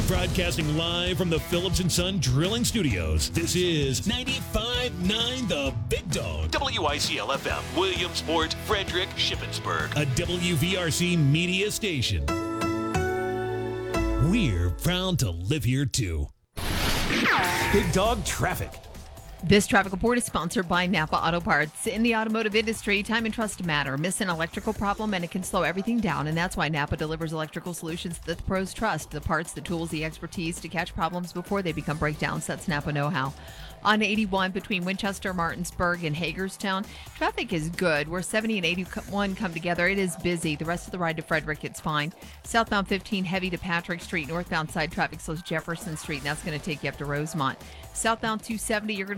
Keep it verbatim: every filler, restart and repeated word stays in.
Broadcasting live from the Phillips and Son Drilling Studios. This is ninety-five point nine The Big Dog. W I C L F M, Williamsport, Frederick, Shippensburg. A W V R C media station. We're proud to live here too. Big Dog Traffic. This traffic report is sponsored by Napa Auto Parts. In the automotive industry, time and trust matter. Miss an electrical problem and it can slow everything down, and that's why Napa delivers electrical solutions that the pros trust. The parts, the tools, the expertise to catch problems before they become breakdowns. That's Napa know-how. On eighty-one between Winchester, Martinsburg, and Hagerstown, traffic is good. Where seventy and eighty-one come together, it is busy. The rest of the ride to Frederick, it's fine. Southbound fifteen, heavy to Patrick Street. Northbound side traffic slows Jefferson Street, and that's going to take you up to Rosemont. Southbound two seventy, you're going to